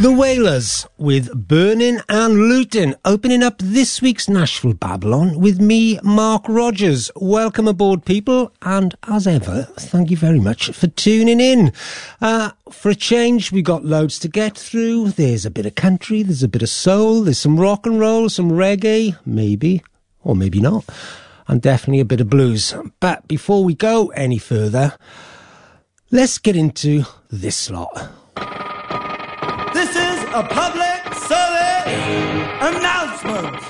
The Wailers with Burning and Looting, opening up this week's Nashville Babylon with me, Mark Rogers. Welcome aboard, people, and as ever, thank you very much for tuning in. For a change, we got loads to get through. There's a bit of country, there's a bit of soul, there's some rock and roll, some reggae, maybe, or maybe not, and definitely a bit of blues. But before we go any further, let's get into this lot. This is a public service announcement.